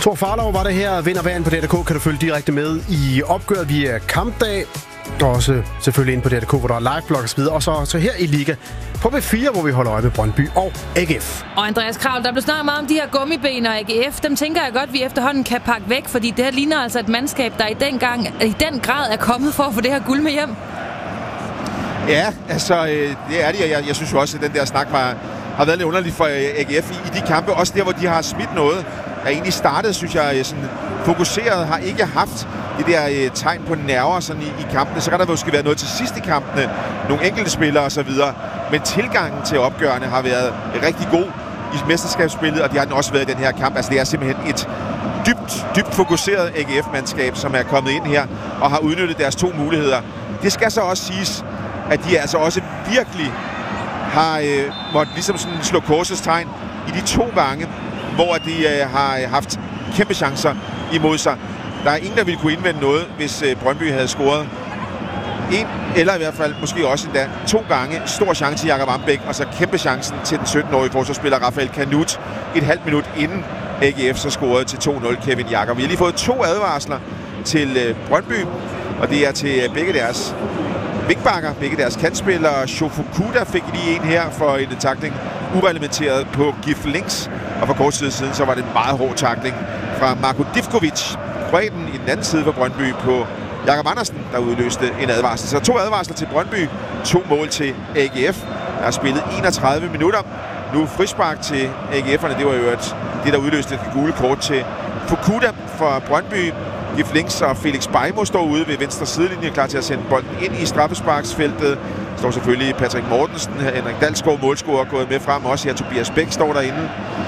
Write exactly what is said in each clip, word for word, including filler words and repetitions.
Thor Farlov var det her. Vind og vand på D R K kan du følge direkte med i opgøret via kampdag. Og også selvfølgelig inde på D R K, hvor der er live-blog og så videre. Og så, så her i Liga på B fire, hvor vi holder øje med Brøndby og A G F. Og Andreas Kravl, der blev snakket meget om de her gummiben og A G F. Dem tænker jeg godt, vi efterhånden kan pakke væk, fordi det her ligner altså et mandskab, der i den, gang, i den grad er kommet for at få det her guld med hjem. Ja, altså øh, det er det. Jeg, jeg synes jo også, at den der snak var, har været lidt underligt for A G F i, i de kampe. Også der, hvor de har smidt noget. Jeg egentlig startede, synes jeg, sådan fokuseret, har ikke haft de der øh, tegn på nerver sådan i, i kampene. Så kan der måske være noget til sidst i kampene. Nogle enkelte spillere osv. Men tilgangen til opgørende har været rigtig god i mesterskabsspillet, og det har den også været i den her kamp. Altså det er simpelthen et dybt, dybt fokuseret A G F-mandskab, som er kommet ind her og har udnyttet deres to muligheder. Det skal så også siges, at de altså også virkelig har øh, måttet ligesom sådan slå korsets tegn i de to gange, hvor de øh, har haft kæmpe chancer imod sig. Der er ingen, der ville kunne indvende noget, hvis øh, Brøndby havde scoret en, eller i hvert fald måske også endda to gange. Stor chance til Jakob Ambæk, og så kæmpe chancen til den sytten-årige forsvarsspiller Rafael Kanut et halvt minut inden A G F så scorede til to nul Kevin Jakob. Vi har lige fået to advarsler til øh, Brøndby, og det er til øh, begge deres vigbakker, begge deres kantspillere. Shofukuda fik lige en her for en tackling ureglementeret på Gif Links, og for kort tid siden så var det en meget hård tackling fra Marko Divkovic, kroaten i den anden side for Brøndby, på Jakob Andersen, der udløste en advarsel. Så to advarsler til Brøndby, to mål til A G F. Der er spillet enogtredive minutter. Nu frispark til A G F'erne, det var jo et, det, der udløste et gule kort til Fukuda for Brøndby. Gif Links og Felix Beimo står ude ved venstre sidelinje, klar til at sende bolden ind i straffesparksfeltet. Står selvfølgelig Patrick Mortensen, Henrik Dalsgaard, målscorer, gået med frem. Også her Tobias Bæk står derinde.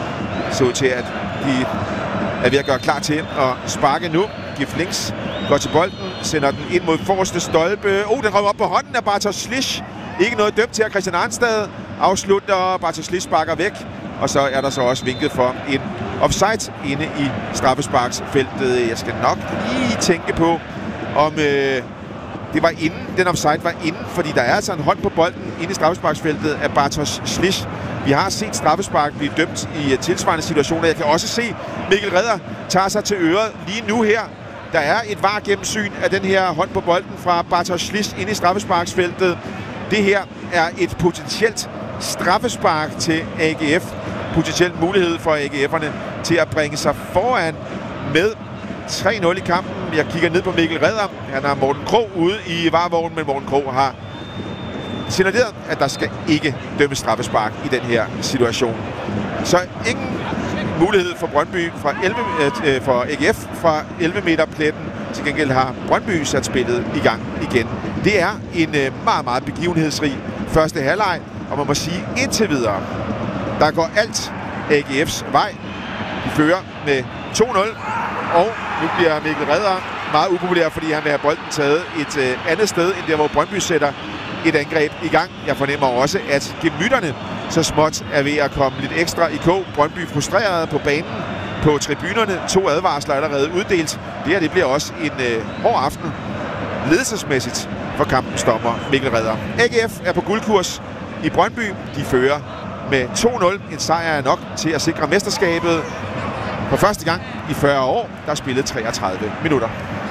Så ud til, at de er ved at gøre klar til at sparke nu. Gif Links går til bolden, sender den ind mod forreste stolpe. Oh, den røver op på hånden af Bartosz Slisz. Ikke noget dømt til at Christian Arnstad afslutter. Bartosz Slisz sparker væk. Og så er der så også vinket for en offside inde i straffesparksfeltet. Jeg skal nok lige tænke på, om øh, det var inden, den offside var inden, fordi der er altså en hånd på bolden inde i straffesparksfeltet af Bartosz Slisz. Vi har set straffespark blive dømt i tilsvarende situationer. Jeg kan også se, Mikkel Redder tager sig til øret lige nu her. Der er et V A R-gennemsyn af den her hånd på bolden fra Bartosz Slisz inde i straffesparksfeltet. Det her er et potentielt straffespark til A G F. Potentielt mulighed for A G F'erne til at bringe sig foran med tre nul i kampen. Jeg kigger ned på Mikkel Redder. Han har Morten Krog ude i varevognen, men Morten Krog har signaleret, at der skal ikke dømmes straffespark i den her situation. Så ingen mulighed for Brøndby fra elleve, øh, for A G F fra elleve meter pletten. Til gengæld har Brøndby sat spillet i gang igen. Det er en øh, meget, meget begivenhedsrig første halvleg, og man må sige indtil videre, der går alt A G F's vej. De fører med to nul, og nu bliver Mikkel Redder meget upopulær, fordi han vil have bolden taget et øh, andet sted, end der, hvor Brøndby sætter et angreb i gang. Jeg fornemmer også, at gemytterne så småt er ved at komme lidt ekstra i kog. Brøndby frustreret på banen, på tribunerne. To advarsler allerede uddelt. Det her det bliver også en øh, hård aften ledelsesmæssigt for kampens dommer Mikkel Redder. A G F er på guldkurs i Brøndby. De fører med to nul. En sejr er nok til at sikre mesterskabet for første gang i fyrre år. Der er spillet treogtredive minutter.